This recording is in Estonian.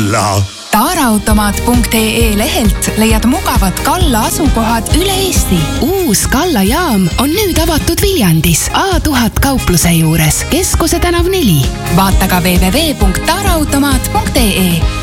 Kalla. Taaraautomaat.ee lehelt leiad mugavad Kalla asukohad üle Eesti. Uus Kalla jaam on nüüd avatud Viljandis A1000 kaupluse juures, Keskuse tänav 4. Vaata ka www.taaraautomaat.ee.